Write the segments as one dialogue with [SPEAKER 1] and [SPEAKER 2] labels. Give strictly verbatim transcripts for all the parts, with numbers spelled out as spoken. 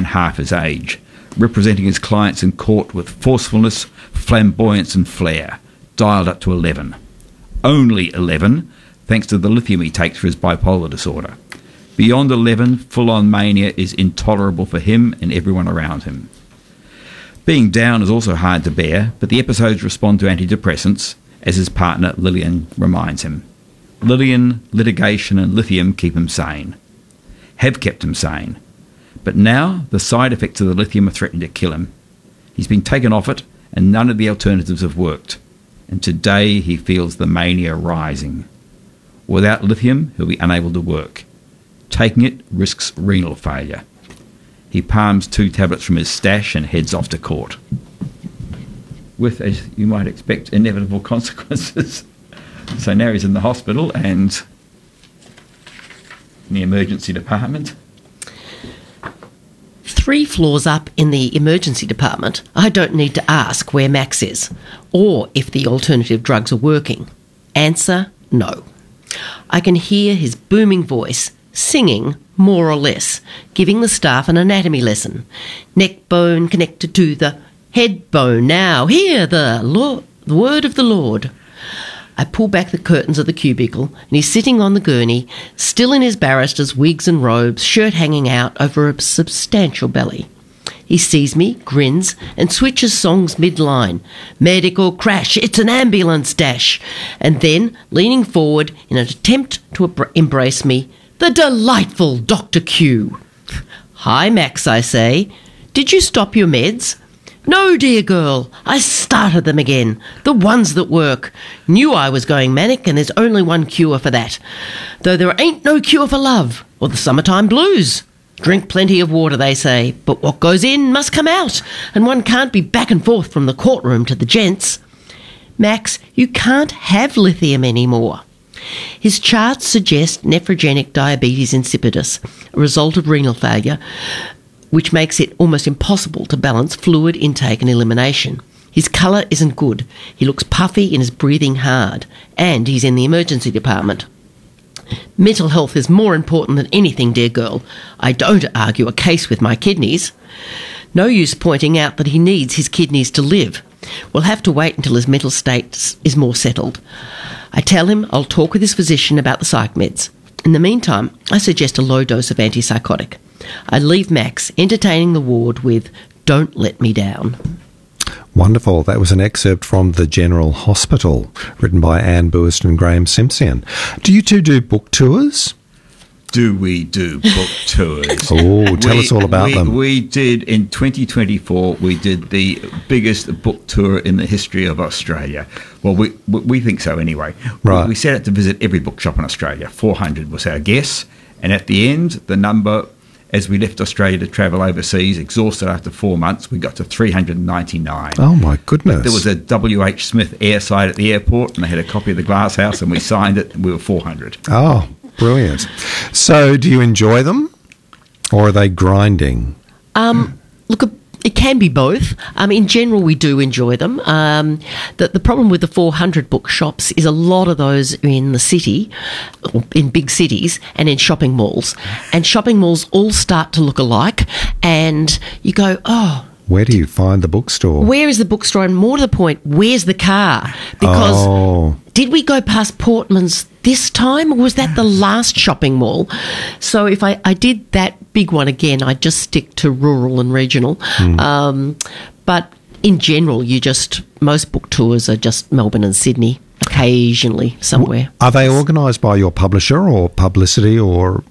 [SPEAKER 1] man half his age, representing his clients in court with forcefulness, flamboyance and flair, dialed up to eleven. Only eleven, thanks to the lithium he takes for his bipolar disorder. Beyond eleven, full-on mania is intolerable for him and everyone around him. Being down is also hard to bear, but the episodes respond to antidepressants, as his partner Lillian reminds him. Lillian, litigation and lithium keep him sane. Have kept him sane. But now the side effects of the lithium are threatening to kill him. He's been taken off it and none of the alternatives have worked. And today he feels the mania rising. Without lithium, he'll be unable to work. Taking it risks renal failure. He palms two tablets from his stash and heads off to court. With, as you might expect, inevitable consequences. So now he's in the hospital and in the emergency department.
[SPEAKER 2] Three floors up in the emergency department, I don't need to ask where Max is or if the alternative drugs are working. Answer, no. I can hear his booming voice singing, more or less, giving the staff an anatomy lesson. Neck bone connected to the head bone. Now, hear the, Lord, the word of the Lord. I pull back the curtains of the cubicle and he's sitting on the gurney, still in his barrister's wigs and robes, shirt hanging out over a substantial belly. He sees me, grins, and switches songs mid-line. Medical crash, it's an ambulance dash. And then, leaning forward in an attempt to ab- embrace me, the delightful Doctor Q. Hi, Max, I say. Did you stop your meds? No, dear girl, I started them again. The ones that work. Knew I was going manic and there's only one cure for that. Though there ain't no cure for love or the summertime blues. Drink plenty of water, they say, but what goes in must come out, and one can't be back and forth from the courtroom to the gents. Max, you can't have lithium anymore. His charts suggest nephrogenic diabetes insipidus, a result of renal failure, which makes it almost impossible to balance fluid intake and elimination. His colour isn't good. He looks puffy and is breathing hard, and he's in the emergency department. Mental health is more important than anything, dear girl. I don't argue a case with my kidneys. No use pointing out that he needs his kidneys to live. We'll have to wait until his mental state is more settled. I tell him I'll talk with his physician about the psych meds. In the meantime, I suggest a low dose of antipsychotic. I leave Max entertaining the ward with "Don't Let Me Down."
[SPEAKER 3] Wonderful. That was an excerpt from The General Hospital, written by Anne Buist and Graham Simpson. Do you two do book tours?
[SPEAKER 1] Do we do book tours?
[SPEAKER 3] Oh, tell
[SPEAKER 1] we,
[SPEAKER 3] us all about
[SPEAKER 1] we,
[SPEAKER 3] them.
[SPEAKER 1] We did, in twenty twenty-four, we did the biggest book tour in the history of Australia. Well, we we think so anyway.
[SPEAKER 3] Right.
[SPEAKER 1] We, we set out to visit every bookshop in Australia. four hundred was our guess. And at the end, the number, as we left Australia to travel overseas, exhausted after four months, we got to three hundred ninety-nine.
[SPEAKER 3] Oh, my goodness.
[SPEAKER 1] There was a W H Smith airside at the airport, and they had a copy of the Glass House, and we signed it, and we were four hundred.
[SPEAKER 3] Oh, brilliant. So do you enjoy them, or are they grinding?
[SPEAKER 2] Um, look, it can be both. Um, in general, we do enjoy them. Um, the, the problem with the four hundred bookshops is a lot of those in the city, in big cities, and in shopping malls. And shopping malls all start to look alike, and you go, oh...
[SPEAKER 3] Where do you find the bookstore?
[SPEAKER 2] Where is the bookstore? And more to the point, where's the car? Because
[SPEAKER 3] oh.
[SPEAKER 2] did we go past Portman's this time, or was that the last shopping mall? So if I, I did that big one again, I'd just stick to rural and regional. Mm. Um, but in general, you just, most book tours are just Melbourne and Sydney, occasionally somewhere.
[SPEAKER 3] Are they organised by your publisher or publicity or...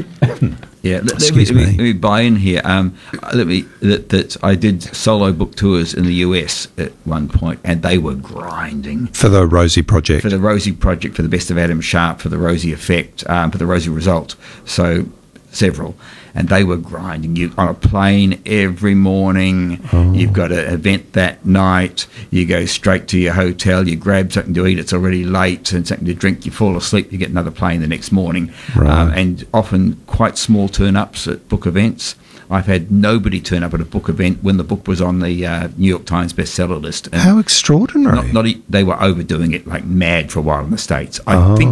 [SPEAKER 1] Yeah, let, let,
[SPEAKER 3] Excuse
[SPEAKER 1] me,
[SPEAKER 3] me.
[SPEAKER 1] let me buy in here. Um, let me that, that I did solo book tours in the U S at one point, and they were grinding
[SPEAKER 3] for the Rosie Project,
[SPEAKER 1] for the Rosie Project, for the Best of Adam Sharp, for the Rosie Effect, um, for the Rosie Result. So several, and they were grinding. You on a plane every morning. Oh. You've got an event that night. You go straight to your hotel. You grab something to eat. It's already late, and something to drink. You fall asleep. You get another plane the next morning,
[SPEAKER 3] right.
[SPEAKER 1] um, and often quite small turn-ups at book events. I've had nobody turn up at a book event when the book was on the uh, New York Times bestseller list. And
[SPEAKER 3] how extraordinary!
[SPEAKER 1] Not, not, they were overdoing it like mad for a while in the States. I
[SPEAKER 3] oh.
[SPEAKER 1] think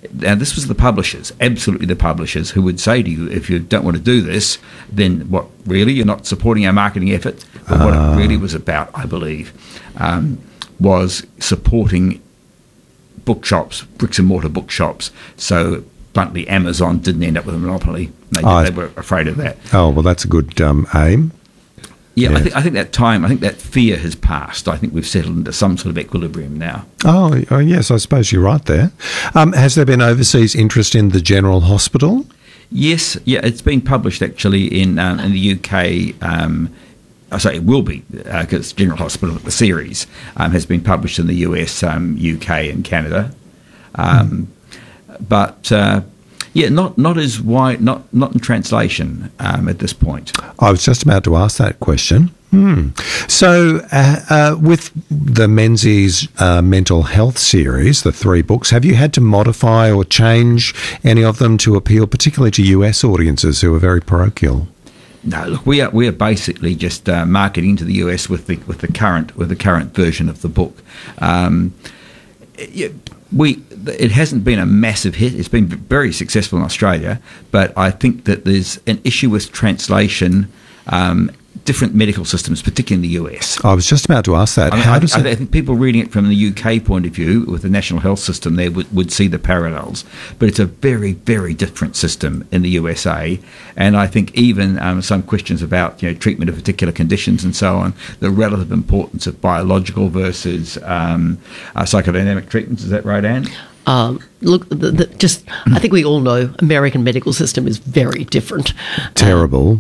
[SPEAKER 1] Now, this was the publishers, absolutely the publishers, who would say to you, if you don't want to do this, then what, really? You're not supporting our marketing efforts? But what
[SPEAKER 3] Ah.
[SPEAKER 1] it really was about, I believe, um, was supporting bookshops, bricks and mortar bookshops. So, bluntly, Amazon didn't end up with a monopoly. They,
[SPEAKER 3] Oh.
[SPEAKER 1] they were afraid of that.
[SPEAKER 3] Oh, well, that's a good um, aim.
[SPEAKER 1] Yeah,
[SPEAKER 3] Yes.
[SPEAKER 1] I think I think that time, I think that fear has passed. I think we've settled into some sort of equilibrium now.
[SPEAKER 3] Oh, oh yes, I suppose you're right there. Um, has there been overseas interest in the General Hospital?
[SPEAKER 1] Yes, yeah, it's been published actually in um, in the U K. Um, I say it will be because uh, General Hospital, the series, um, has been published in the U S, um, U K, and Canada. Um, mm. But uh, yeah, not not as wide, not not in translation um, at this point.
[SPEAKER 3] I was just about to ask that question. Hmm. So, uh, uh, with the Menzies uh, mental health series, the three books, have you had to modify or change any of them to appeal particularly to U S audiences who are very parochial?
[SPEAKER 1] No, look, we are we are basically just uh, marketing to the U S with the with the current with the current version of the book. Um, it, we it hasn't been a massive hit. It's been very successful in Australia, but I think that there's an issue with translation. Um, different medical systems, particularly in the U S.
[SPEAKER 3] I was just about to ask that.
[SPEAKER 1] I mean,
[SPEAKER 3] How
[SPEAKER 1] I,
[SPEAKER 3] does
[SPEAKER 1] I,
[SPEAKER 3] it...
[SPEAKER 1] I think people reading it from the U K point of view, with the national health system, there would, would see the parallels. But it's a very, very different system in the U S A. And I think even um, some questions about you know treatment of particular conditions and so on, the relative importance of biological versus um, uh, psychodynamic treatments. Is that right, Anne?
[SPEAKER 2] Um, look, the, the, just I think we all know American medical system is very different.
[SPEAKER 3] Terrible.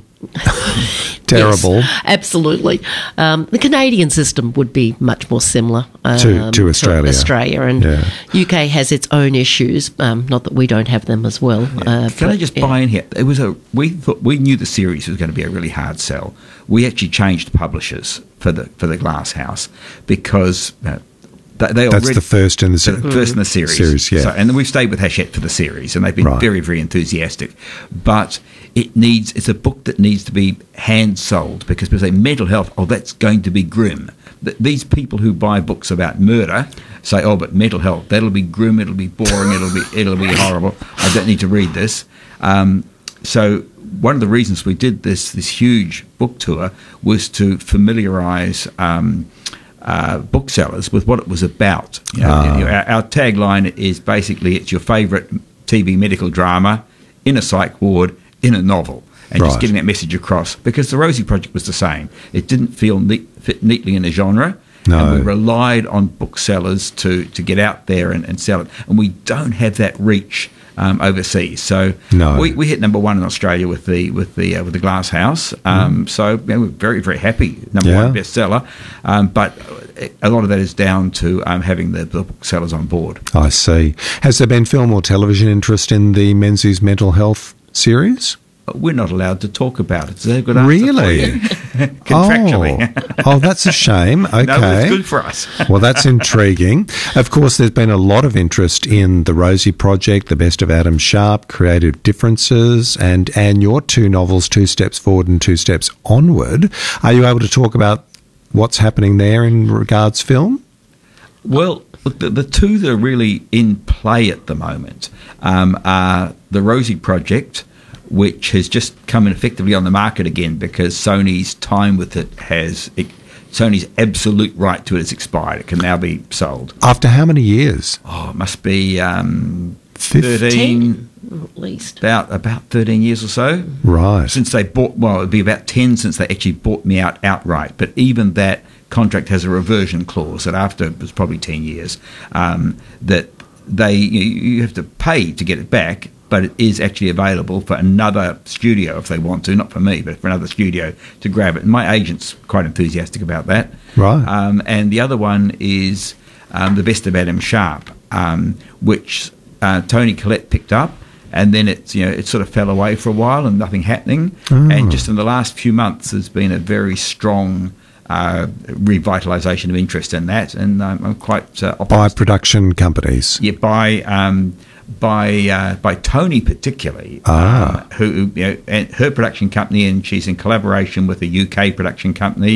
[SPEAKER 3] Terrible.
[SPEAKER 2] Yes, absolutely. Um, the Canadian system would be much more similar um,
[SPEAKER 3] To- to Australia.
[SPEAKER 2] Australia, and
[SPEAKER 3] Yeah.
[SPEAKER 2] U K has its own issues. Um, not that we don't have them as well. Uh,
[SPEAKER 1] Can I
[SPEAKER 2] but,
[SPEAKER 1] just
[SPEAKER 2] yeah.
[SPEAKER 1] buy in here? It was a we thought we knew the series was going to be a really hard sell. We actually changed publishers for the for the Glass House because uh, they, they
[SPEAKER 3] That's
[SPEAKER 1] already
[SPEAKER 3] the first in the
[SPEAKER 1] the
[SPEAKER 3] series.
[SPEAKER 1] first in the series.
[SPEAKER 3] Series, yeah.
[SPEAKER 1] So, and then we've stayed with Hachette for the series, and they've been
[SPEAKER 3] Right.
[SPEAKER 1] very very enthusiastic. But it needs it's a book that needs to be hand sold because people say mental health. Oh, that's going to be grim. Th- These people who buy books about murder say, "Oh, but mental health that'll be grim. It'll be boring. It'll be it'll be horrible. I don't need to read this." Um, so one of the reasons we did this this huge book tour was to familiarise um, uh, booksellers with what it was about. You know,
[SPEAKER 3] Ah.
[SPEAKER 1] you know, our, our tagline is basically it's your favourite T V medical drama in a psych ward in a novel. And
[SPEAKER 3] Right.
[SPEAKER 1] just getting that message across, because the Rosie Project was the same. It didn't feel neat, fit neatly in a genre,
[SPEAKER 3] No.
[SPEAKER 1] and we relied on booksellers to, to get out there and, and sell it. And we don't have that reach um, overseas. So
[SPEAKER 3] No.
[SPEAKER 1] we, we hit number one in Australia with the with the uh, with the Glass House. Um, So you know, we're very very happy, number
[SPEAKER 3] Yeah.
[SPEAKER 1] one bestseller. Um, but a lot of that is down to um, having the, the booksellers on board.
[SPEAKER 3] I see. Has there been film or television interest in the Menzies mental health series?
[SPEAKER 1] We're not allowed to talk about it. So they've got to answer
[SPEAKER 3] Really?
[SPEAKER 1] for you. Contractually.
[SPEAKER 3] Oh. oh, that's a shame. Okay.
[SPEAKER 1] No, it's good for us.
[SPEAKER 3] Well, that's intriguing. Of course, there's been a lot of interest in the Rosie Project, The Best of Adam Sharp, Creative Differences, and, and your two novels, Two Steps Forward and Two Steps Onward. Are you able to talk about what's happening there in regards film?
[SPEAKER 1] Well, look, the, the two that are really in play at the moment um, are the Rosie Project, which has just come in effectively on the market again because Sony's time with it has... It, Sony's absolute right to it has expired. It can now be sold.
[SPEAKER 3] After how many years?
[SPEAKER 1] Oh, it must be um,
[SPEAKER 3] Fifteen?
[SPEAKER 1] thirteen...
[SPEAKER 2] At least.
[SPEAKER 1] About, about thirteen years or so.
[SPEAKER 3] Right.
[SPEAKER 1] Since they bought... Well, it would be about ten since they actually bought me out outright. But even that contract has a reversion clause that after... It was probably ten years. Um, that they... You, you have to pay to get it back, but it is actually available for another studio if they want to, not for me, but for another studio to grab it. And my agent's quite enthusiastic about that.
[SPEAKER 3] Right.
[SPEAKER 1] Um, and the other one is um, The Best of Adam Sharp, um, which uh, Tony Collette picked up, and then it's you know it sort of fell away for a while and nothing happening.
[SPEAKER 3] Oh.
[SPEAKER 1] And just in the last few months, there's been a very strong uh, revitalisation of interest in that, and um, I'm quite uh,
[SPEAKER 3] By
[SPEAKER 1] optimistic.
[SPEAKER 3] production companies.
[SPEAKER 1] Yeah, by um, by uh, by Tony particularly,
[SPEAKER 3] Ah.
[SPEAKER 1] um, who you know, and her production company, and she's in collaboration with a U K production company,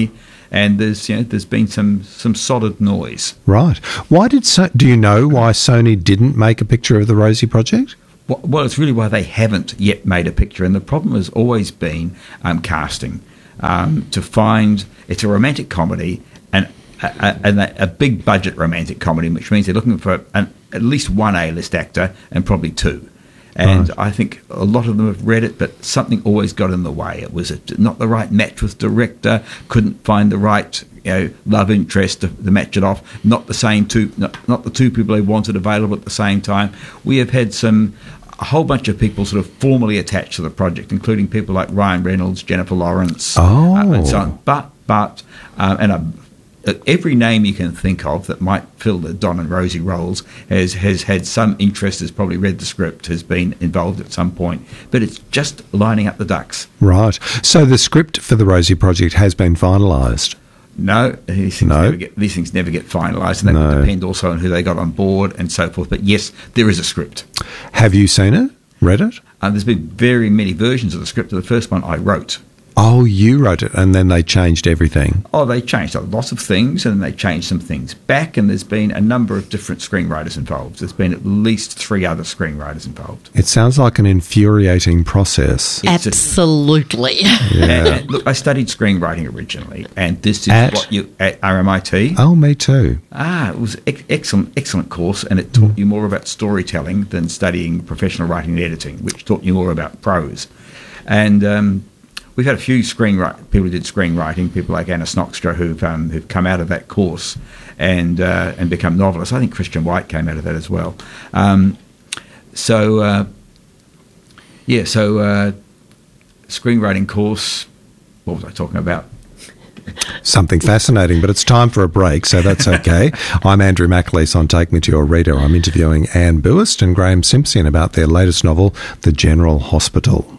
[SPEAKER 1] and there's you know there's been some some solid noise.
[SPEAKER 3] Right. Why did so? Do you know why Sony didn't make a picture of the Rosie Project?
[SPEAKER 1] Well, well it's really why they haven't yet made a picture, and the problem has always been um, casting. Um, to find it's a romantic comedy and a, a, a big budget romantic comedy, which means they're looking for an, at least one A-list actor and probably two. And right. I think a lot of them have read it, but something always got in the way. It was a, not the right match with director, couldn't find the right you know, love interest to, to match it off, not the same two, not, not the two people they wanted available at the same time. We have had some... a whole bunch of people sort of formally attached to the project, including people like Ryan Reynolds, Jennifer Lawrence,
[SPEAKER 3] oh.
[SPEAKER 1] uh, and so on. But, but, um, and uh, every name you can think of that might fill the Don and Rosie roles has, has had some interest, has probably read the script, has been involved at some point. But it's just lining up the ducks.
[SPEAKER 3] Right. So the script for the Rosie Project has been finalised?
[SPEAKER 1] No, these things,
[SPEAKER 3] no.
[SPEAKER 1] Never get, these things never get finalised, and that
[SPEAKER 3] no.
[SPEAKER 1] would depend also on who they got on board and so forth. But yes, there is a script.
[SPEAKER 3] Have you seen it? Read it?
[SPEAKER 1] Uh, there's been very many versions of the script. The first one I wrote.
[SPEAKER 3] Oh, you wrote it, and then they changed everything.
[SPEAKER 1] Oh, they changed a lot of things, and they changed some things back, and there's been a number of different screenwriters involved. There's been at least three other screenwriters involved.
[SPEAKER 3] It sounds like an infuriating process.
[SPEAKER 2] It's Absolutely.
[SPEAKER 3] Yeah.
[SPEAKER 1] And, and look, I studied screenwriting originally, and this is
[SPEAKER 3] At?
[SPEAKER 1] what you... At R M I T.
[SPEAKER 3] Oh, me too.
[SPEAKER 1] Ah, it was ex- excellent, excellent course, and it taught you more about storytelling than studying professional writing and editing, which taught you more about prose. And... Um, We've had a few screenwrite people who did screenwriting, people like Anna Snokstra who've um, who've come out of that course and uh, and become novelists. I think Christian White came out of that as well. Um, so uh, yeah, so uh, screenwriting course. What was I talking about?
[SPEAKER 3] Something fascinating, but it's time for a break, so that's okay. I'm Andrew McAleese on Take Me to Your Reader. I'm interviewing Anne Buist and Graham Simpson about their latest novel, The General Hospital.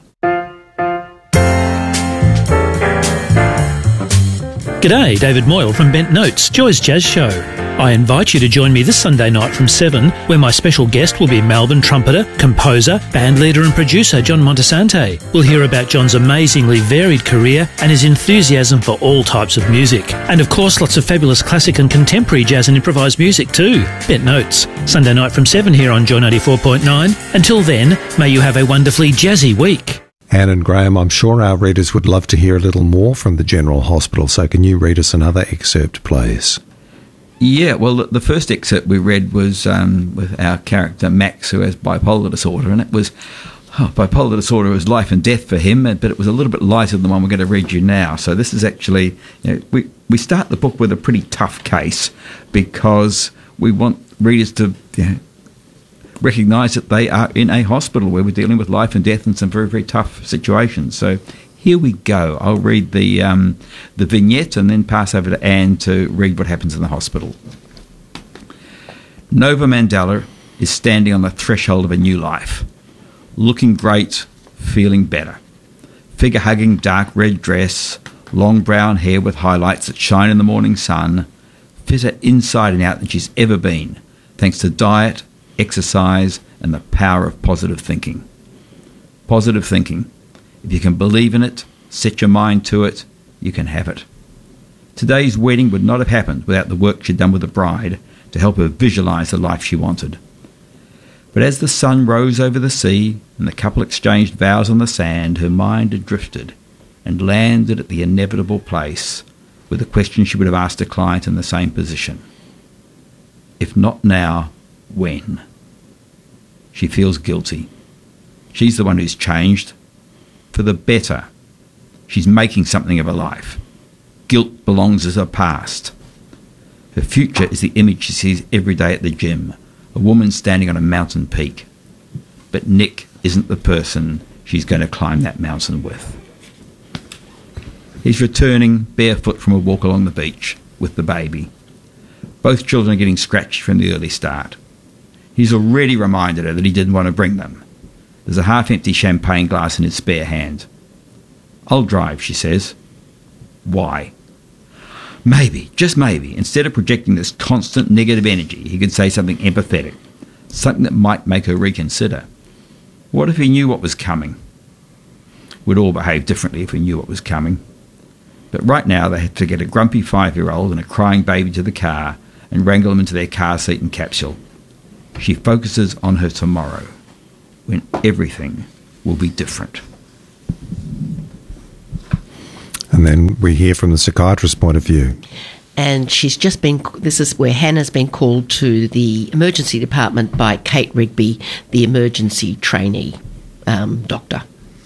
[SPEAKER 4] G'day, David Moyle from Bent Notes, Joy's Jazz Show. I invite you to join me this Sunday night from seven, where my special guest will be Melbourne trumpeter, composer, bandleader and producer John Montesante. We'll hear about John's amazingly varied career and his enthusiasm for all types of music. And of course, lots of fabulous classic and contemporary jazz and improvised music too. Bent Notes, Sunday night from seven here on Joy ninety-four point nine. Until then, may you have a wonderfully jazzy week.
[SPEAKER 3] Anne and Graham, I'm sure our readers would love to hear a little more from the General Hospital, so can you read us another excerpt, please?
[SPEAKER 1] Yeah, well, the first excerpt we read was um, with our character Max, who has bipolar disorder, and it was, oh, bipolar disorder was life and death for him, but it was a little bit lighter than the one we're going to read you now. So this is actually, you know, we, we start the book with a pretty tough case because we want readers to... You know, recognise that they are in a hospital where we're dealing with life and death and some very, very tough situations. So here we go. I'll read the um, the vignette and then pass over to Anne to read what happens in the hospital. Nova Mandela is standing on the threshold of a new life, looking great, feeling better. Figure-hugging dark red dress, long brown hair with highlights that shine in the morning sun, fitter inside and out than she's ever been, thanks to diet, exercise and the power of positive thinking. Positive thinking. If you can believe in it, set your mind to it, you can have it. Today's wedding would not have happened without the work she'd done with the bride to help her visualise the life she wanted. But as the sun rose over the sea and the couple exchanged vows on the sand, her mind had drifted and landed at the inevitable place with a question she would have asked a client in the same position. If not now, when? She feels guilty. She's the one who's changed. For the better. She's making something of her life. Guilt belongs as her past. Her future is the image she sees every day at the gym. A woman standing on a mountain peak. But Nick isn't the person she's going to climb that mountain with. He's returning barefoot from a walk along the beach with the baby. Both children are getting scratched from the early start. He's already reminded her that he didn't want to bring them. There's a half-empty champagne glass in his spare hand. I'll drive, she says. Why? Maybe, just maybe, instead of projecting this constant negative energy, he could say something empathetic, something that might make her reconsider. What if he knew what was coming? We'd all behave differently if we knew what was coming. But right now they have to get a grumpy five-year-old and a crying baby to the car and wrangle them into their car seat and capsule. She focuses on her tomorrow, when everything will be different.
[SPEAKER 3] And then we hear from the psychiatrist's point of view.
[SPEAKER 2] And she's just been, this is where Hannah's been called to the emergency department by Kate Rigby, the emergency trainee um, doctor.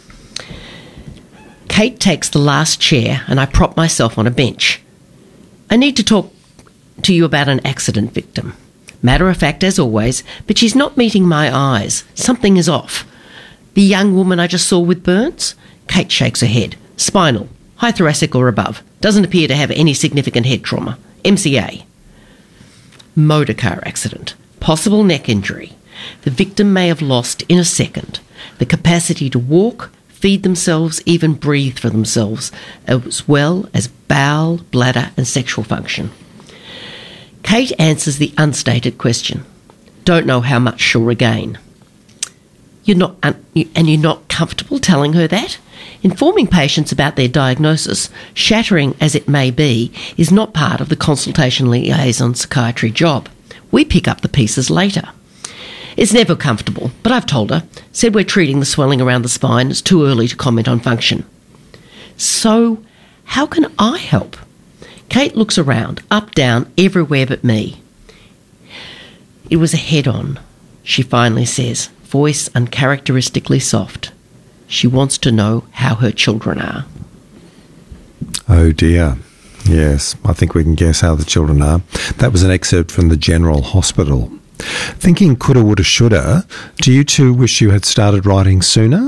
[SPEAKER 2] Kate takes the last chair and I prop myself on a bench. I need to talk to you about an accident victim. Matter of fact, as always, but she's not meeting my eyes. Something is off. The young woman I just saw with burns? Kate shakes her head. Spinal, high thoracic or above. Doesn't appear to have any significant head trauma. M C A. Motor car accident. Possible neck injury. The victim may have lost, in a second, the capacity to walk, feed themselves, even breathe for themselves, as well as bowel, bladder and sexual function. Kate answers the unstated question. Don't know how much she'll regain. You're not, un- you, and you're not comfortable telling her that? Informing patients about their diagnosis, shattering as it may be, is not part of the consultation liaison psychiatry job. We pick up the pieces later. It's never comfortable, but I've told her. Said we're treating the swelling around the spine. It's too early to comment on function. So, how can I help? Kate looks around, up, down, everywhere but me. It was a head-on, she finally says, voice uncharacteristically soft. She wants to know how her children are.
[SPEAKER 3] Oh dear. Yes, I think we can guess how the children are. That was an excerpt from the General Hospital. Thinking coulda, woulda, shoulda, do you two wish you had started writing sooner?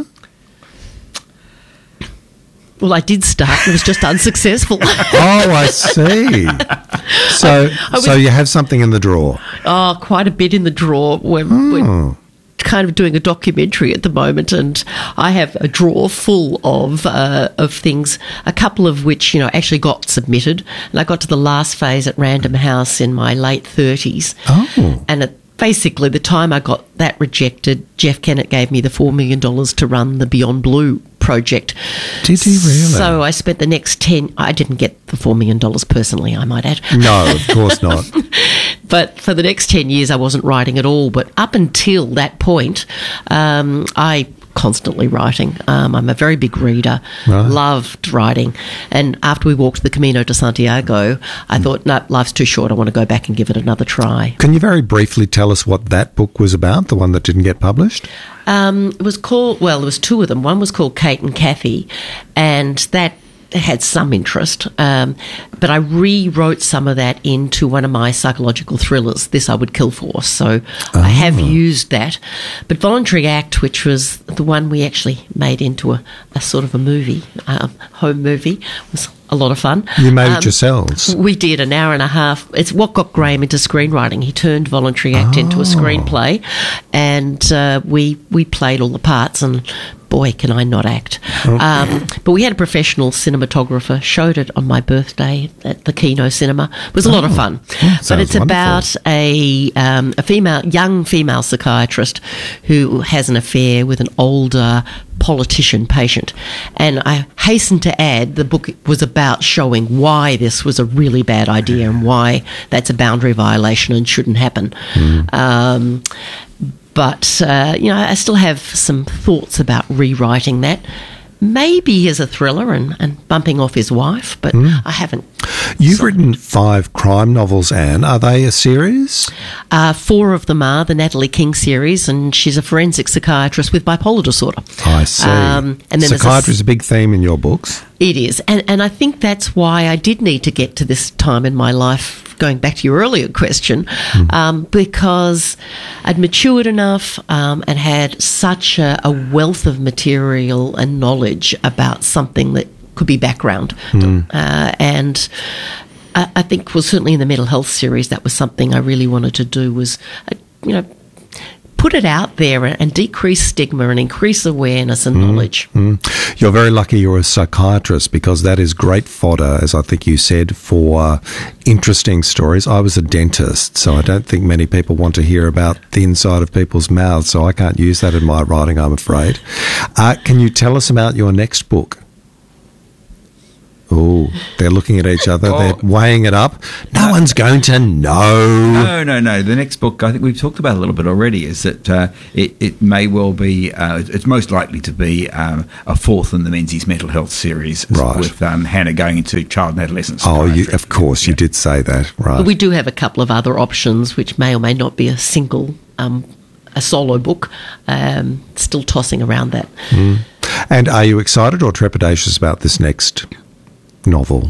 [SPEAKER 2] Well, I did start. It was just unsuccessful.
[SPEAKER 3] Oh, I see. So,
[SPEAKER 2] I was,
[SPEAKER 3] so you have something in the drawer?
[SPEAKER 2] Oh, quite a bit in the drawer. We're,
[SPEAKER 3] Oh.
[SPEAKER 2] we're kind of doing a documentary at the moment, and I have a drawer full of uh, of things, a couple of which, you know, actually got submitted. And I got to the last phase at Random House in my late thirties.
[SPEAKER 3] Oh.
[SPEAKER 2] And at basically the time I got that rejected, Jeff Kennett gave me the four million dollars to run the Beyond Blue project.
[SPEAKER 3] Did he really?
[SPEAKER 2] So I spent the next ten... I didn't get the four million dollars personally, I might add.
[SPEAKER 3] No, of course not.
[SPEAKER 2] But for the next ten years, I wasn't writing at all. But up until that point, um, I constantly writing. Um, I'm a very big reader,
[SPEAKER 3] Right.
[SPEAKER 2] loved writing. And after we walked the Camino de Santiago, I thought, no, life's too short. I want to go back and give it another try.
[SPEAKER 3] Can you very briefly tell us what that book was about, the one that didn't get published?
[SPEAKER 2] Um, it was called, well, there was two of them. One was called Kate and Kathy, and that had some interest, um, but I rewrote some of that into one of my psychological thrillers, This I Would Kill For. So
[SPEAKER 3] Oh.
[SPEAKER 2] I have used that. But Voluntary Act, which was the one we actually made into a, a sort of a movie, a home movie, was a lot of fun.
[SPEAKER 3] You made
[SPEAKER 2] Um,
[SPEAKER 3] it yourselves?
[SPEAKER 2] We did, an hour and a half. It's what got Graham into screenwriting. He turned Voluntary Act into a
[SPEAKER 3] Oh.
[SPEAKER 2] screenplay, and uh, we we played all the parts, and boy, can I not act. Um, but we had a professional cinematographer, showed it on my birthday at the Kino Cinema. It was a lot of fun.
[SPEAKER 3] sounds
[SPEAKER 2] But it's
[SPEAKER 3] wonderful.
[SPEAKER 2] about a, um, a female, young female psychiatrist who has an affair with an older politician patient. And I hasten to add, the book was about showing why this was a really bad idea and why that's a boundary violation and shouldn't happen. Um, but, uh, you know, I still have some thoughts about rewriting that. Maybe as a thriller and, and bumping off his wife, but I haven't.
[SPEAKER 3] You've written five crime novels, Anne. Are they a series?
[SPEAKER 2] Uh, four of them are the Natalie King series, and she's a forensic psychiatrist with bipolar disorder.
[SPEAKER 3] I see.
[SPEAKER 2] Um, and then there's a
[SPEAKER 3] Psychiatry
[SPEAKER 2] s-
[SPEAKER 3] is a big theme in your books.
[SPEAKER 2] It is, and and I think that's why I did need to get to this time in my life. Going back to your earlier question, um, because I'd matured enough um, and had such a, a wealth of material and knowledge about something that could be background, uh, and I, I think, well, certainly in the mental health series, that was something I really wanted to do. Was uh, you know. Put it out there and decrease stigma and increase awareness and knowledge.
[SPEAKER 3] Mm. You're very lucky you're a psychiatrist, because that is great fodder, as I think you said, for uh, interesting stories. I was a dentist, so I don't think many people want to hear about the inside of people's mouths, so I can't use that in my writing, I'm afraid. Uh, can you tell us about your next book? Oh, they're looking at each other.
[SPEAKER 1] Oh.
[SPEAKER 3] They're weighing it up. No, no one's going to know.
[SPEAKER 1] No, no, no. The next book, I think we've talked about a little bit already, is that uh, it, it may well be, uh, it's most likely to be um, a fourth in the Menzies Mental Health series,
[SPEAKER 3] right,
[SPEAKER 1] with um, Hannah going into child and adolescent
[SPEAKER 3] Oh,
[SPEAKER 1] psychiatry.
[SPEAKER 3] you, of course, yeah. You did say that, right.
[SPEAKER 2] But we do have a couple of other options, which may or may not be a single, um, a solo book, um, still tossing around that.
[SPEAKER 3] Mm. And are you excited or trepidatious about this next novel?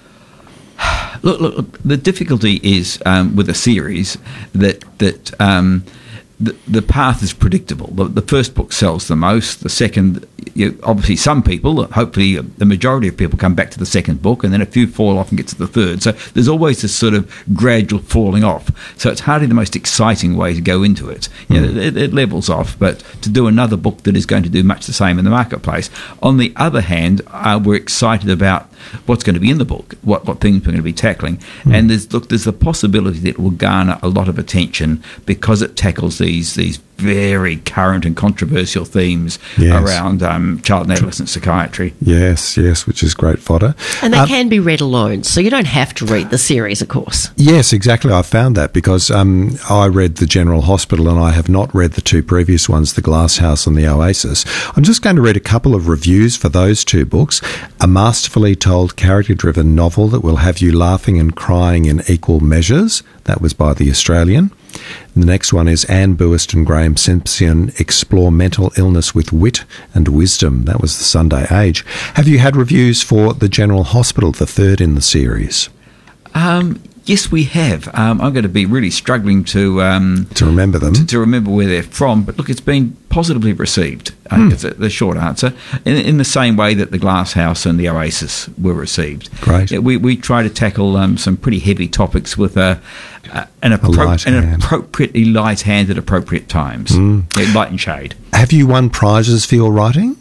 [SPEAKER 1] Look, look, the difficulty is um, with a series that that um, the, the path is predictable. The, the first book sells the most. The second, you, obviously, some people, hopefully the majority of people, come back to the second book, and then a few fall off and get to the third. So there's always this sort of gradual falling off. So it's hardly the most exciting way to go into it. You
[SPEAKER 3] Mm.
[SPEAKER 1] know, it, it levels off, but to do another book that is going to do much the same in the marketplace. On the other hand, uh, we're excited about what's going to be in the book, what, what things we're going to be tackling. Mm. And there's look, there's a possibility that it will garner a lot of attention because it tackles these these very current and controversial themes
[SPEAKER 3] yes.
[SPEAKER 1] around um, child and adolescent psychiatry.
[SPEAKER 3] Yes, yes, which is great fodder.
[SPEAKER 2] And they
[SPEAKER 3] um,
[SPEAKER 2] can be read alone, so you don't have to read the series, of course.
[SPEAKER 3] Yes, exactly. I found that because um, I read The General Hospital and I have not read the two previous ones, The Glass House and The Oasis. I'm just going to read a couple of reviews for those two books. A masterfully told, character-driven novel that will have you laughing and crying in equal measures. That was by The Australian. The next one is Anne Buist and Graham Simpson explore mental illness with wit and wisdom. That was The Sunday Age. Have you had reviews for The General Hospital, the third in the series?
[SPEAKER 1] Um, yes, we have. Um, I'm going to be really struggling to um,
[SPEAKER 3] to remember them,
[SPEAKER 1] to, to remember where they're from. But look, it's been positively received. I think
[SPEAKER 3] Hmm.
[SPEAKER 1] it's a, the short answer. In, in the same way that The Glass House and The Oasis were received.
[SPEAKER 3] Great.
[SPEAKER 1] Yeah, we we try to tackle um, some pretty heavy topics with a, a an, appro-
[SPEAKER 3] light
[SPEAKER 1] an
[SPEAKER 3] hand.
[SPEAKER 1] appropriately light hand at appropriate times.
[SPEAKER 3] Mm.
[SPEAKER 1] Yeah, light and shade.
[SPEAKER 3] Have you won prizes for your writing?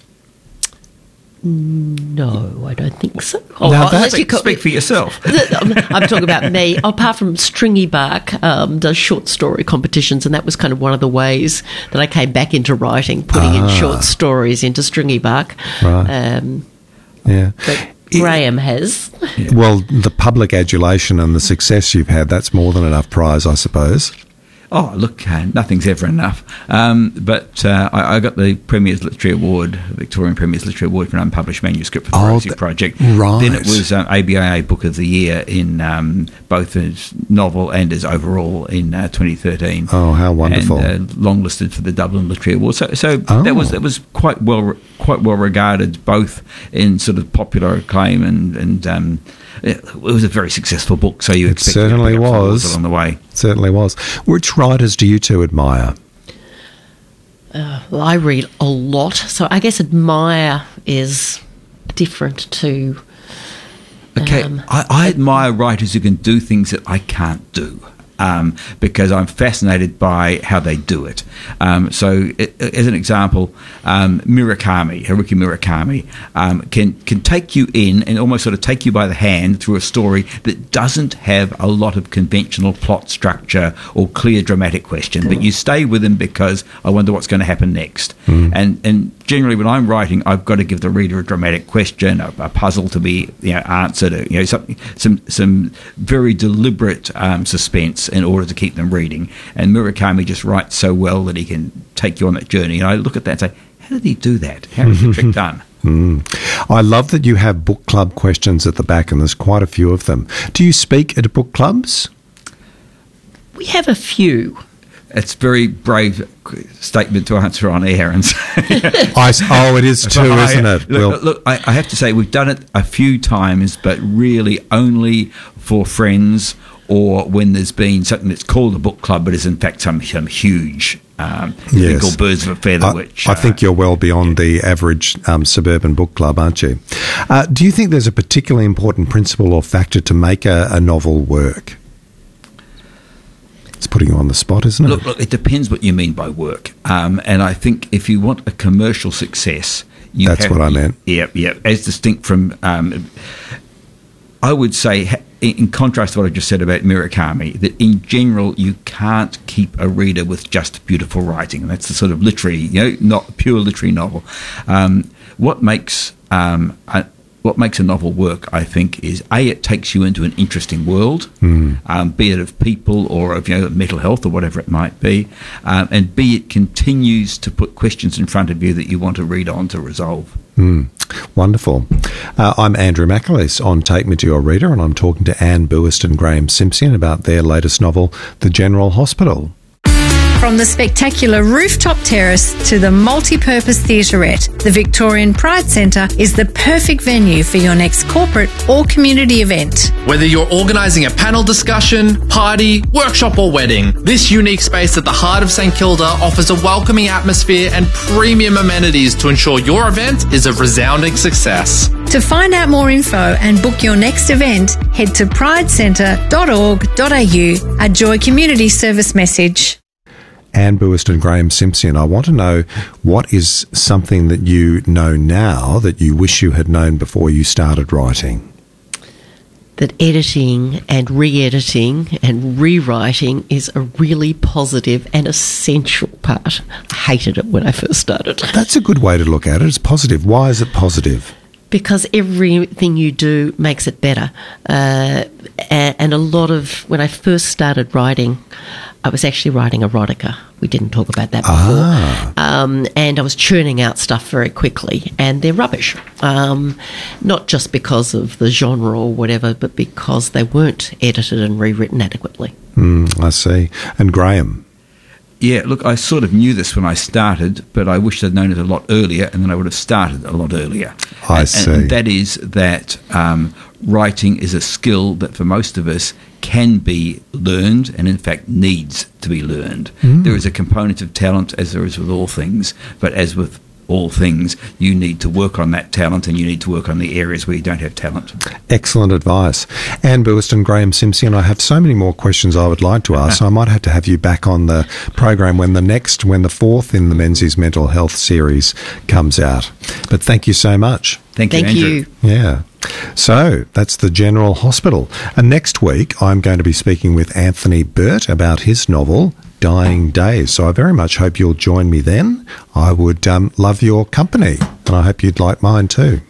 [SPEAKER 2] No, I don't think so. Oh,
[SPEAKER 3] Now
[SPEAKER 2] unless
[SPEAKER 3] that-
[SPEAKER 2] you
[SPEAKER 1] Speak,
[SPEAKER 2] co-
[SPEAKER 1] speak for yourself.
[SPEAKER 2] I'm, I'm talking about me. Apart from Stringy Bark um, does short story competitions, and that was kind of one of the ways that I came back into writing, putting in
[SPEAKER 3] Ah.
[SPEAKER 2] short stories into Stringy Bark.
[SPEAKER 3] Right.
[SPEAKER 2] Um,
[SPEAKER 3] Yeah.
[SPEAKER 2] but Graham has.
[SPEAKER 3] Well, the public adulation and the success you've had, that's more than enough prize, I suppose.
[SPEAKER 1] Oh, look, uh, nothing's ever enough. Um, but uh, I, I got the Premier's Literary Award, Victorian Premier's Literary Award for an unpublished manuscript for the
[SPEAKER 3] Oh,
[SPEAKER 1] Rosie
[SPEAKER 3] th-
[SPEAKER 1] Project.
[SPEAKER 3] right.
[SPEAKER 1] Then it was um, A B A A Book of the Year in um, both as novel and as overall in uh, twenty thirteen.
[SPEAKER 3] Oh, how wonderful.
[SPEAKER 1] And uh, longlisted for the Dublin Literary Award. So, so
[SPEAKER 3] Oh.
[SPEAKER 1] that was that was quite well quite well regarded, both in sort of popular acclaim and and. Um, it was a very successful book, so you
[SPEAKER 3] It
[SPEAKER 1] expect
[SPEAKER 3] certainly
[SPEAKER 1] to pick up some awards
[SPEAKER 3] was.
[SPEAKER 1] along the way.
[SPEAKER 3] Certainly was. Which writers do you two admire?
[SPEAKER 2] Uh, well, I read a lot, so I guess admire is different to.
[SPEAKER 1] Okay,
[SPEAKER 2] Um,
[SPEAKER 1] I, I admire writers who can do things that I can't do. Um, because I'm fascinated by how they do it. Um, so, i as an example, um, Murakami, Haruki Murakami, um, can can take you in and almost sort of take you by the hand through a story that doesn't have a lot of conventional plot structure or clear dramatic question, but you stay with him because I wonder what's going to happen next. And and generally, when I'm writing, I've got to give the reader a dramatic question, a, a puzzle to be you know answered, you know something, some some very deliberate um, suspense in order to keep them reading. And Murakami just writes so well that he can take you on that journey. And I look at that and say, how did he do that? How is the trick done?
[SPEAKER 3] Mm. I love that you have book club questions at the back, and there's quite a few of them. Do you speak at book clubs?
[SPEAKER 2] We have a few.
[SPEAKER 1] It's a very brave statement to answer on air. And say,
[SPEAKER 3] I, oh, it is too,
[SPEAKER 1] I-
[SPEAKER 3] isn't it?
[SPEAKER 1] Look,
[SPEAKER 3] Well,
[SPEAKER 1] look I, I have to say we've done it a few times, but really only for friends or when there's been something that's called a book club, but is in fact some, some huge um, thing
[SPEAKER 3] Yes.
[SPEAKER 1] called Birds of a Feather.
[SPEAKER 3] I,
[SPEAKER 1] which
[SPEAKER 3] I
[SPEAKER 1] uh,
[SPEAKER 3] think you're well beyond the average um, suburban book club, aren't you? Uh, do you think there's a particularly important principle or factor to make a, a novel work? It's putting you on the spot, isn't it?
[SPEAKER 1] Look, look, it depends what you mean by work. Um, and I think if you want a commercial success, you
[SPEAKER 3] That's
[SPEAKER 1] have,
[SPEAKER 3] what I meant.
[SPEAKER 1] Yeah, yeah. As distinct from, um, I would say, ha- in contrast to what I just said about Murakami, that in general you can't keep a reader with just beautiful writing. And that's the sort of literary, you know, not pure literary novel. Um, what makes um, a, what makes a novel work, I think, is A, it takes you into an interesting world, mm. um, be it of people or of, you know, mental health or whatever it might be, um, and B, it continues to put questions in front of you that you want to read on to resolve.
[SPEAKER 3] Mm. Wonderful. Uh, I'm Andrew McAleese on Take Me to Your Reader, and I'm talking to Anne Buist and Graham Simpson about their latest novel, The General Hospital.
[SPEAKER 5] From the spectacular rooftop terrace to the multi-purpose theatrette, the Victorian Pride Centre is the perfect venue for your next corporate or community event.
[SPEAKER 6] Whether you're organising a panel discussion, party, workshop or wedding, this unique space at the heart of St Kilda offers a welcoming atmosphere and premium amenities to ensure your event is a resounding success.
[SPEAKER 5] To find out more info and book your next event, head to pride centre dot org dot a u, a Joy Community Service message.
[SPEAKER 3] Anne Buist and Graham Simpson, I want to know, what is something that you know now that you wish you had known before you started writing?
[SPEAKER 2] That editing and re-editing and rewriting is a really positive and essential part. I hated it when I first started.
[SPEAKER 3] That's a good way to look at it. It's positive. Why is it positive?
[SPEAKER 2] Because everything you do makes it better. Uh, and a lot of, when I first started writing, I was actually writing erotica. We didn't talk about that before. Ah. Um, and I was churning out stuff very quickly, and they're rubbish. Um, not just because of the genre or whatever, but because they weren't edited and rewritten adequately.
[SPEAKER 3] Mm, I see. And Graham?
[SPEAKER 1] Yeah, look, I sort of knew this when I started, but I wish I'd known it a lot earlier, and then I would have started a lot earlier.
[SPEAKER 3] I
[SPEAKER 1] and,
[SPEAKER 3] see.
[SPEAKER 1] And that is that um, writing is a skill that for most of us can be learned and in fact needs to be learned. Mm. There is a component of talent, as there is with all things, but as with all things, you need to work on that talent and you need to work on the areas where you don't have talent.
[SPEAKER 3] Excellent advice. Anne Buist and Graham Simpson, I have so many more questions I would like to ask, so I might have to have you back on the program when the next, when the fourth in the Menzies Mental Health series comes out. But thank you so much.
[SPEAKER 1] Thank you,
[SPEAKER 2] Thank
[SPEAKER 1] Andrew.
[SPEAKER 2] you.
[SPEAKER 3] Yeah. So that's the General Hospital. And next week, I'm going to be speaking with Anthony Burt about his novel, Dying Days. So I very much hope you'll join me then. I would um, love your company, and I hope you'd like mine too.